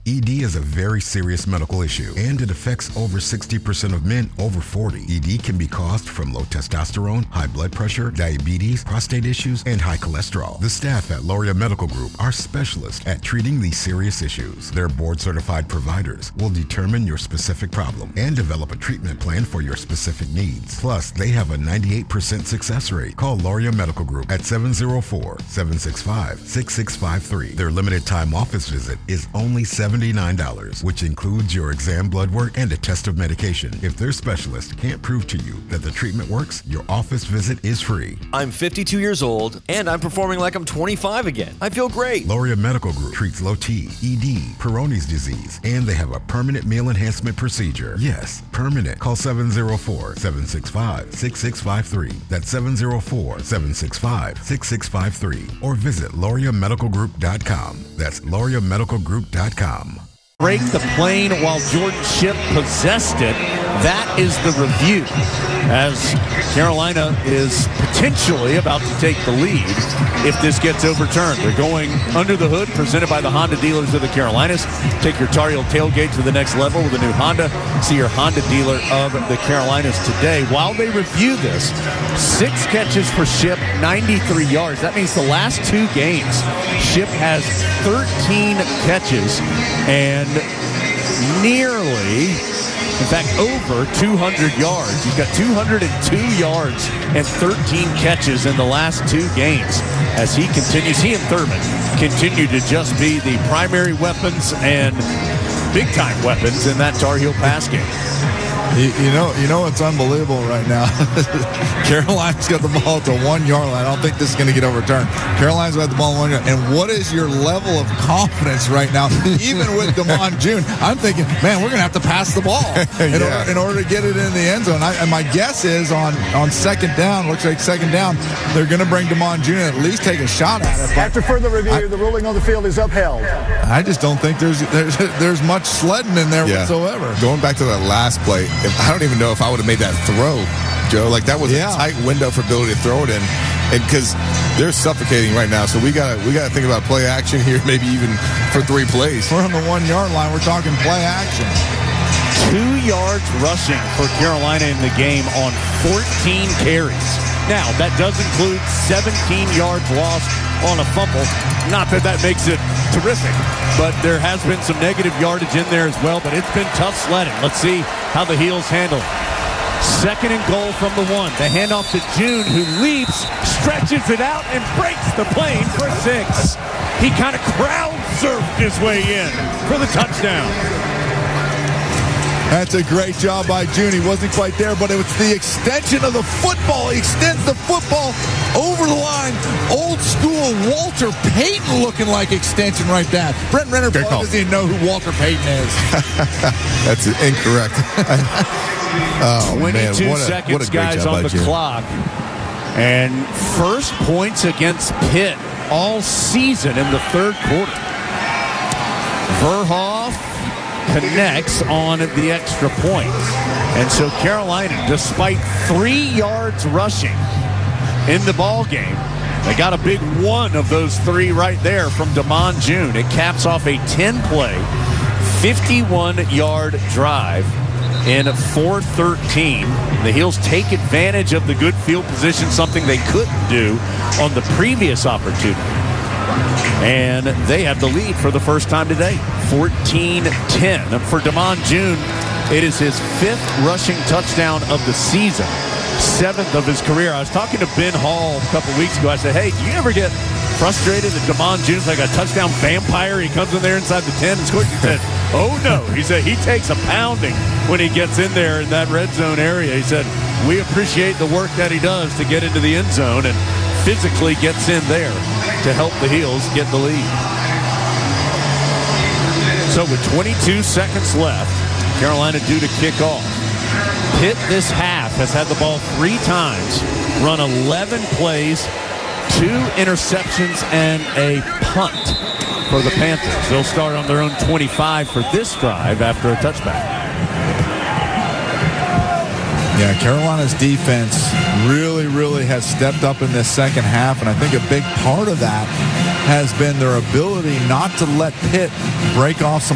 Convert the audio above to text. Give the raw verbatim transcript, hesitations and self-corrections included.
E D is a very serious medical issue, and it affects over sixty percent of men over forty. E D can be caused from low testosterone, high blood pressure, diabetes, prostate issues, and high cholesterol. The staff at Loria Medical Group are specialists at treating these serious issues. Their board-certified providers will determine your specific problem and develop a treatment plan for your specific needs. Plus, they have a ninety-eight percent success rate. Call Loria Medical Group at seven oh four, seven six five, six six five three. Their limited time office visit is only seventy-nine dollars, which includes your exam, blood work, and a test of medication. If their specialist can't prove to you that the treatment works, your office visit is free. I'm fifty-two years old, and I'm performing like I'm twenty-five again. I feel great. Loria Medical Group treats low T, E D, Peyronie's disease, and they have a permanent meal enhancement procedure. Yes, permanent. Call seven oh four, seven six five, six six five three. That's seven oh four, seven six five, six six five three. Or visit Loria Medical Group dot com. That's Loria Medical Group dot com. Break the plane while Jordan Shipp possessed it. That is the review, as Carolina is potentially about to take the lead if this gets overturned. They're going under the hood, presented by the Honda dealers of the Carolinas. Take your Tar Heel tailgate to the next level with a new Honda. See your Honda dealer of the Carolinas today. While they review this, six catches for Shipp, ninety-three yards. That means the last two games, Shipp has thirteen catches and nearly, in fact, over two hundred yards. He's got two hundred two yards and thirteen catches in the last two games as he continues, he and Thurman continue to just be the primary weapons and big-time weapons in that Tar Heel pass game. You, you know, you know what's unbelievable right now? Carolina's got the ball at the one-yard line. I don't think this is going to get overturned. Carolina's got the ball at one yard. And what is your level of confidence right now? Even with Damon June, I'm thinking, man, we're going to have to pass the ball in, yeah. order, in order to get it in the end zone. I, and my guess is on, on second down, looks like second down, they're going to bring Damon June and at least take a shot at it. After further review, I, the ruling on the field is upheld. I just don't think there's there's, there's much sledding in there yeah. whatsoever. Going back to that last play, if, I don't even know if I would have made that throw, Joe. Like, that was yeah. a tight window for ability to throw it in, and because they're suffocating right now, so we got we got to think about play action here, maybe even for three plays. We're on the one yard line. We're talking play action. Two yards rushing for Carolina in the game on fourteen carries. Now, that does include seventeen yards lost on a fumble. Not that that makes it terrific, but there has been some negative yardage in there as well, but it's been tough sledding. Let's see how the Heels handle it. Second and goal from the one. The handoff to June, who leaps, stretches it out, and breaks the plane for six. He kind of crowd surfed his way in for the touchdown. That's a great job by June. He wasn't quite there, but it was the extension of the football. He extends the football over the line. Old school Walter Payton looking like extension right there. Brent Renner doesn't even know who Walter Payton is. That's incorrect. Oh, twenty-two man. What a, seconds, what a great guys, job on the June. clock. And first points against Pitt all season in the third quarter. Verhoff connects on the extra point. And so Carolina, despite three yards rushing in the ball game, they got a big one of those three right there from Damon June. It caps off a ten-play, fifty-one-yard drive in four thirteen. The Heels take advantage of the good field position, something they couldn't do on the previous opportunity. And they have the lead for the first time today, fourteen ten. For Damon June, it is his fifth rushing touchdown of the season, seventh of his career. I was talking to Ben Hall a couple weeks ago. I said, hey, do you ever get frustrated that Damon June's like a touchdown vampire? He comes in there inside the ten and scores. He said, oh, no. He said he takes a pounding when he gets in there in that red zone area. He said, we appreciate the work that he does to get into the end zone and physically gets in there to help the Heels get the lead. So with twenty-two seconds left, Carolina due to kick off. Pitt this half has had the ball three times, run eleven plays, two interceptions, and a punt for the Panthers. They'll start on their own twenty-five for this drive after a touchback. Yeah, Carolina's defense really, really has stepped up in this second half, and I think a big part of that has been their ability not to let Pitt break off some